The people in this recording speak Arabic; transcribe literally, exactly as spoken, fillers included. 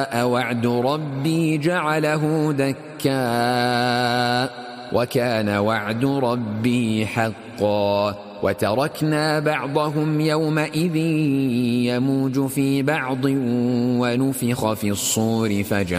وعد ربي جعله دكا وكان وعد ربي حقا وتركنا بعضهم يومئذ يموج في بعض ونفخ في الصور فجعلنا